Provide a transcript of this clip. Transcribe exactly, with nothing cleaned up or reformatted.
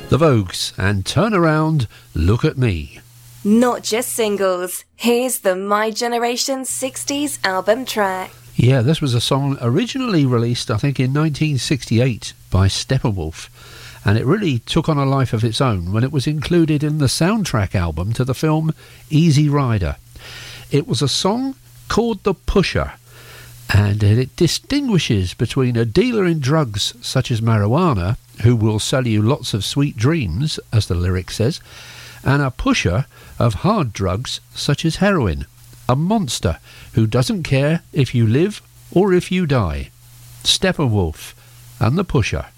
The Vogues and Turn Around, Look at Me. Not just singles. Here's the My Generation sixties album track. Yeah, this was a song originally released, I think, in nineteen sixty-eight by Steppenwolf, and it really took on a life of its own when it was included in the soundtrack album to the film Easy Rider. It was a song called The Pusher, and it distinguishes between a dealer in drugs such as marijuana, who will sell you lots of sweet dreams, as the lyric says, and a pusher of hard drugs such as heroin, a monster who doesn't care if you live or if you die. Steppenwolf and The Pusher.